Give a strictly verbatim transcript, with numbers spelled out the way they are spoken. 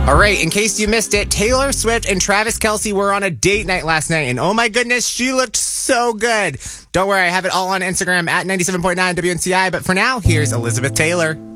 All right, in case you missed it, Taylor Swift and Travis Kelce were on a date night last night, and oh my goodness, she looked so good. Don't worry, I have it all on Instagram at ninety-seven point nine W N C I, but for now, here's Elizabeth Taylor.